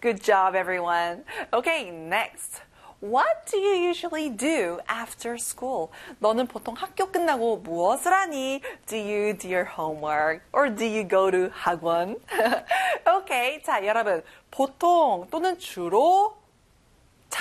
Good job, everyone. Okay, next. What do you usually do after school? 너는 보통 학교 끝나고 무엇을 하니? Do you do your homework? Or do you go to 학원? Okay, 자, 여러분. 보통 또는 주로